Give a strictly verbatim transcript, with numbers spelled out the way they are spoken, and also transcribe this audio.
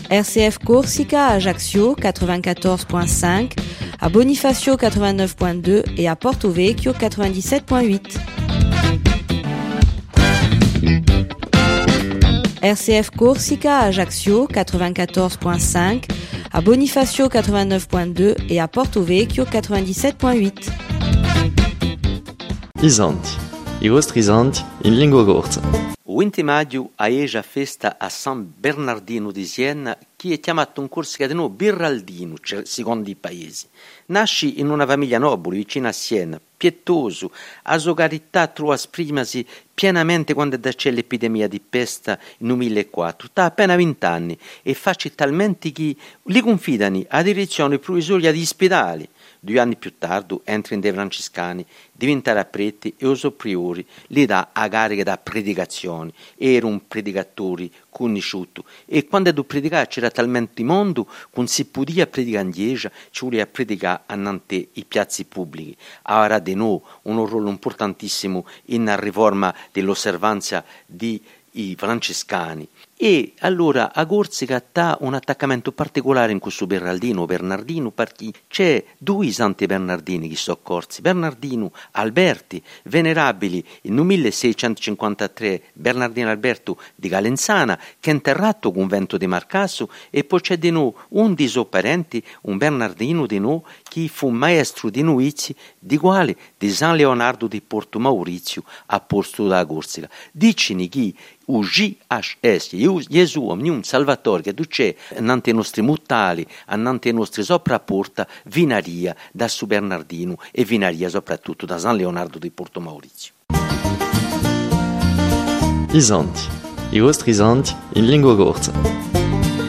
R C F Corsica à Ajaccio quatre-vingt-quatorze virgule cinq, à Bonifacio quatre-vingt-neuf virgule deux et à Porto Vecchio quatre-vingt-dix-sept virgule huit. R C F Corsica à Ajaccio quatre-vingt-quatorze virgule cinq, à Bonifacio quatre-vingt-neuf virgule deux et à Porto Vecchio quatre-vingt-dix-sept virgule huit. Isanti, i vostri isanti in lingua corsa. Il venti maggio è la festa a San Bernardino di Siena, che è chiamato in Corsica di noi Birraldino, cioè, secondo i paesi. Nasce in una famiglia nobile vicino a Siena, pietoso, a sua carità trova esprimasi pienamente quando c'è l'epidemia di peste nel millequattro. Ha appena vent'anni e fa talmente che li confidano a direzione provvisoria di ospedali. Due anni più tardi entra in dei francescani, diventerà prete e uso priori, gli dà a carica da predicazioni. Era un predicatore conosciuto e quando tu predicare c'era talmente mondo che non si poteva predicare in chiesa, ci voleva predicare annante i piazzi pubblici. Ora di noi un ruolo importantissimo in riforma dell'osservanza di i francescani. E allora a Corsica ha un attaccamento particolare in questo Bernardino, Bernardino, perché c'è due santi Bernardini che sono corsi, Bernardino Alberti, venerabili nel milleseicentocinquantatré, Bernardino Alberto di Galenzana, che è interrato al convento di Marcasso, e poi c'è di noi un di suoi parenti, un Bernardino di noi, che fu maestro di novizi, di quale di San Leonardo di Porto Maurizio, a posto da Corsica. Dicini che o G H S, Gesù, un Salvatore, che tu c'è annante i nostri muttali, annante i nostri sopraporta, vinaria da su Bernardino e vinaria soprattutto da San Leonardo di Porto Maurizio. Isanti, i vostri isanti in lingua corsa.